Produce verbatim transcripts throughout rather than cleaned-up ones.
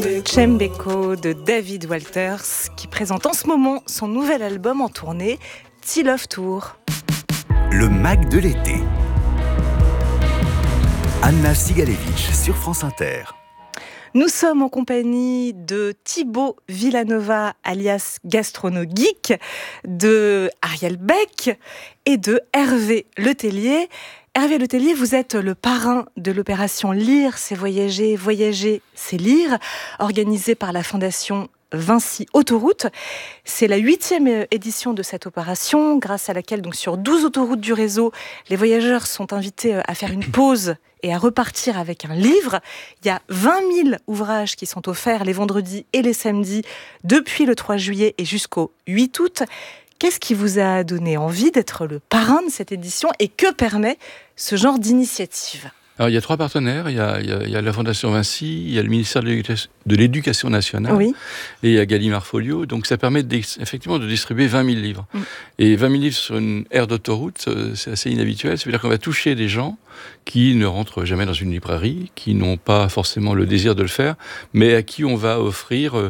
Chembeko de David Walters qui présente en ce moment son nouvel album en tournée, T-Love Tour. Le Mac de l'été. Anna Sigalevitch sur France Inter. Nous sommes en compagnie de Thibaut Villanova, alias Gastrono Geek, de Ariel Beck et de Hervé Letellier. Hervé Letellier, vous êtes le parrain de l'opération Lire, c'est voyager, voyager, c'est lire, organisée par la Fondation Vinci Autoroute. C'est la huitième édition de cette opération, grâce à laquelle, donc, sur douze autoroutes du réseau, les voyageurs sont invités à faire une pause et à repartir avec un livre. Il y a vingt mille ouvrages qui sont offerts les vendredis et les samedis depuis le trois juillet et jusqu'au huit août. Qu'est-ce qui vous a donné envie d'être le parrain de cette édition et que permet ce genre d'initiative ? Alors, il y a trois partenaires. Il y a, il y a, il y a la Fondation Vinci, il y a le ministère de l'Éducation, de l'Éducation nationale, oui. Et il y a Gallimard Folio. Donc, ça permet effectivement de distribuer vingt mille livres. Mm. Et vingt mille livres sur une aire d'autoroute, c'est assez inhabituel. Ça veut dire qu'on va toucher des gens qui ne rentrent jamais dans une librairie, qui n'ont pas forcément le désir de le faire, mais à qui on va offrir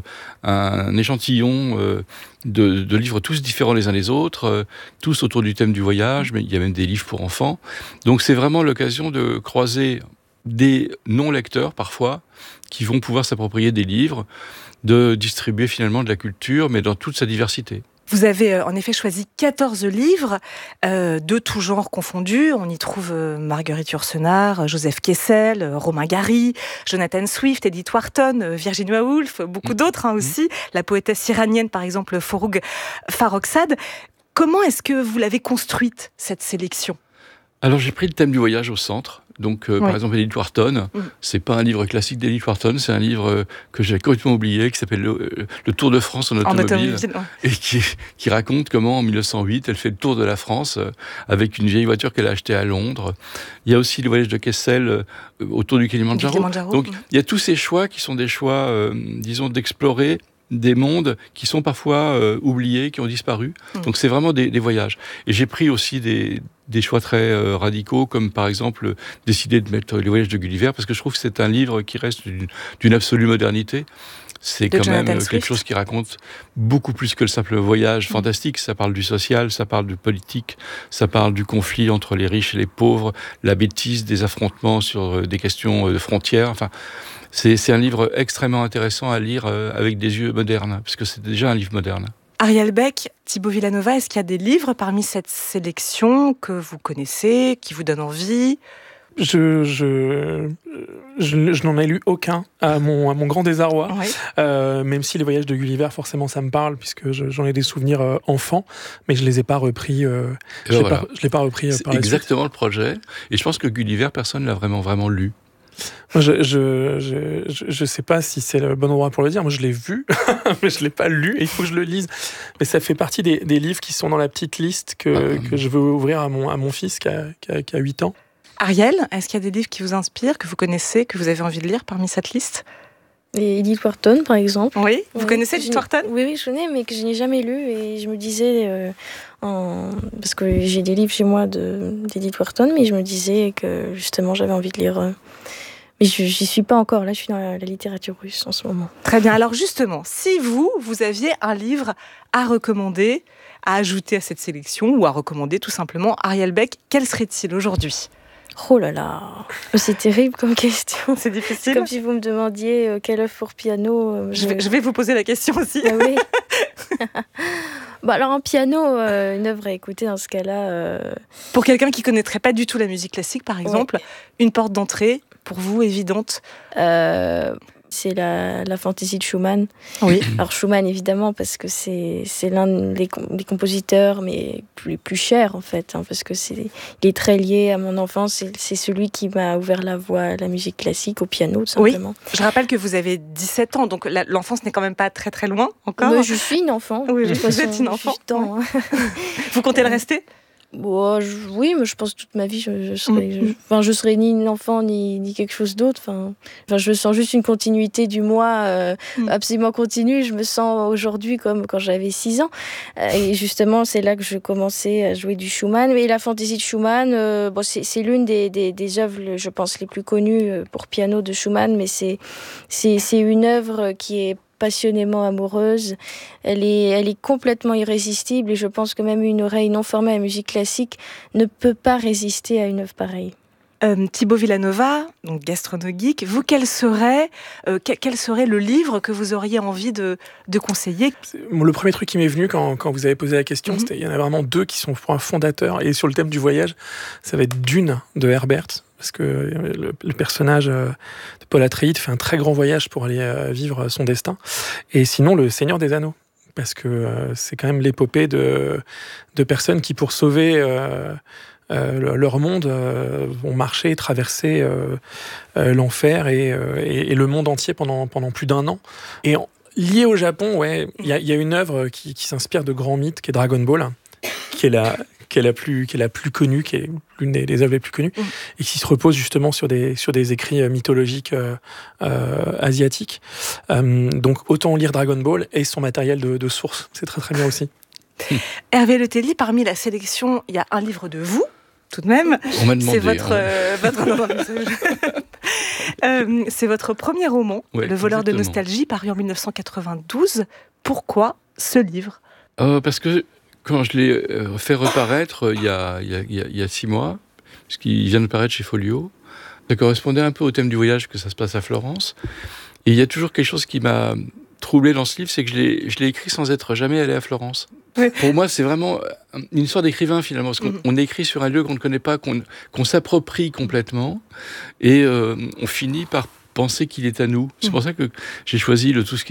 un échantillon de, de livres tous différents les uns des autres, tous autour du thème du voyage, mais il y a même des livres pour enfants. Donc c'est vraiment l'occasion de croiser des non-lecteurs, parfois, qui vont pouvoir s'approprier des livres, de distribuer finalement de la culture, mais dans toute sa diversité. Vous avez euh, en effet choisi quatorze livres, euh, de tous genres confondus. On y trouve euh, Marguerite Yourcenar, Joseph Kessel, euh, Romain Gary, Jonathan Swift, Edith Wharton, euh, Virginia Woolf, beaucoup mmh. d'autres hein, aussi. Mmh. La poétesse iranienne, par exemple, Forough Farrokhzad. Comment est-ce que vous l'avez construite, cette sélection ? Alors, j'ai pris le thème du voyage au centre. Donc, euh, oui. Par exemple, Edith Wharton, mmh. c'est pas un livre classique d'Edith Wharton, c'est un livre euh, que j'ai complètement oublié, qui s'appelle le, euh, le Tour de France en automobile, en automobile ouais. et qui, qui raconte comment, en mille neuf cent huit, elle fait le tour de la France euh, avec une vieille voiture qu'elle a achetée à Londres. Il y a aussi le voyage de Kessel euh, autour du Kilimandjaro. Du Kilimandjaro. Donc, mmh. il y a tous ces choix qui sont des choix, euh, disons, d'explorer des mondes qui sont parfois euh, oubliés, qui ont disparu. Mmh. Donc c'est vraiment des, des voyages. Et j'ai pris aussi des, des choix très euh, radicaux, comme par exemple euh, décider de mettre Les Voyages de Gulliver, parce que je trouve que c'est un livre qui reste d'une, d'une absolue modernité. C'est de quand Jonathan même Swift. Quelque chose qui raconte beaucoup plus que le simple voyage mmh. fantastique. Ça parle du social, ça parle du politique, ça parle du conflit entre les riches et les pauvres, la bêtise, des affrontements sur des questions de frontières. Enfin, c'est, c'est un livre extrêmement intéressant à lire avec des yeux modernes, parce que c'est déjà un livre moderne. Ariel Beck, Thibaut Villanova, est-ce qu'il y a des livres parmi cette sélection que vous connaissez, qui vous donnent envie ? Je, je, je, je n'en ai lu aucun, à mon, à mon grand désarroi. Oui. Euh, même si les voyages de Gulliver, forcément, ça me parle, puisque je, j'en ai des souvenirs euh, enfants, mais je ne les ai pas repris, euh, je ben voilà. pas, je l'ai pas repris euh, par la suite. C'est exactement le projet. Et je pense que Gulliver, personne ne l'a vraiment, vraiment lu. Moi, je, je, je, je, je sais pas si c'est le bon endroit pour le dire. Moi, je l'ai vu, mais je l'ai pas lu et il faut que je le lise. Mais ça fait partie des, des livres qui sont dans la petite liste que, ah. que je veux ouvrir à mon, à mon fils qui a, qui a, qui a huit ans. Ariel, est-ce qu'il y a des livres qui vous inspirent, que vous connaissez, que vous avez envie de lire parmi cette liste ? Et Edith Wharton, par exemple. Oui, vous oui. connaissez Edith Wharton ? Oui, oui, je connais, mais que je n'ai jamais lu. Et je me disais, euh, en... parce que j'ai des livres chez moi de, d'Edith Wharton, mais je me disais que justement, j'avais envie de lire... Euh... Mais je n'y suis pas encore, là je suis dans la, la littérature russe en ce moment. Très bien, alors justement, si vous, vous aviez un livre à recommander, à ajouter à cette sélection, ou à recommander tout simplement Ariel Beck, quel serait-il aujourd'hui ? Oh là là, c'est terrible comme question. C'est difficile. Comme si vous me demandiez euh, quelle œuvre pour piano. Euh, je, vais, je vais vous poser la question aussi. Ah oui. Bah alors en piano, euh, une œuvre à écouter dans ce cas-là. Euh... Pour quelqu'un qui connaîtrait pas du tout la musique classique, par exemple, ouais. Une porte d'entrée pour vous évidente. Euh... C'est la, la fantaisie de Schumann. Oui. Alors Schumann, évidemment, parce que c'est, c'est l'un des, des compositeurs mais les plus chers, en fait, hein, parce que c'est, il est très lié à mon enfance. C'est, c'est celui qui m'a ouvert la voie à la musique classique, au piano, tout simplement. Oui. Je rappelle que vous avez dix-sept ans, donc la, l'enfance n'est quand même pas très très loin encore. Mais je suis une enfant. Oui, vous êtes une enfant. Temps, hein. Vous comptez le rester ? Bon, je, oui, mais je pense que toute ma vie, je, je serais, je, enfin, je serais ni une enfant ni, ni quelque chose d'autre. Enfin, enfin, je sens juste une continuité du moi euh, mm. absolument continue. Je me sens aujourd'hui comme quand j'avais six ans. Euh, et justement, c'est là que je commençais à jouer du Schumann. Et la fantaisie de Schumann, euh, bon, c'est, c'est l'une des, des, des œuvres, je pense, les plus connues pour piano de Schumann. Mais c'est, c'est, c'est une œuvre qui est passionnément amoureuse, elle est, elle est complètement irrésistible et je pense que même une oreille non formée à la musique classique ne peut pas résister à une œuvre pareille. Euh, Thibaut Villanova, donc gastronogeek, vous, quel serait, euh, quel serait le livre que vous auriez envie de, de conseiller ? Le premier truc qui m'est venu quand, quand vous avez posé la question, mm-hmm. c'était, il y en a vraiment deux qui sont fondateurs. Et sur le thème du voyage, ça va être Dune de Herbert, parce que le, le personnage de Paul Atreides fait un très grand voyage pour aller euh, vivre son destin. Et sinon, le Seigneur des Anneaux, parce que euh, c'est quand même l'épopée de, de personnes qui, pour sauver euh, euh, leur monde, euh, vont marcher, traverser euh, euh, l'enfer et, euh, et, et le monde entier pendant, pendant plus d'un an. Et en, lié au Japon, ouais, il y, y a une œuvre qui, qui s'inspire de grands mythes, qui est Dragon Ball, qui est la... qui est la plus, qui est la plus connue, qui est l'une des, des œuvres les plus connues, mmh. et qui se repose justement sur des, sur des écrits mythologiques euh, euh, asiatiques. Euh, donc autant lire Dragon Ball et son matériel de, de source, c'est très très bien aussi. Hervé Letellier, parmi la sélection, il y a un livre de vous, tout de même. On m'a demandé. C'est votre, hein. euh, votre... non, non, euh, c'est votre premier roman, ouais, Le voleur exactement. de nostalgie, paru en dix-neuf cent quatre-vingt-douze. Pourquoi ce livre ? euh, Parce que quand je l'ai fait reparaître euh, il, y a, il, y a, il y a six mois, puisqu'il vient de paraître chez Folio, ça correspondait un peu au thème du voyage, que ça se passe à Florence. Et il y a toujours quelque chose qui m'a troublé dans ce livre, c'est que je l'ai, je l'ai écrit sans être jamais allé à Florence. Oui. Pour moi, c'est vraiment une histoire d'écrivain, finalement, parce qu'on mm-hmm. on écrit sur un lieu qu'on ne connaît pas, qu'on, qu'on s'approprie complètement, et euh, on finit par penser qu'il est à nous. C'est mm-hmm. pour ça que j'ai choisi le tout ce qui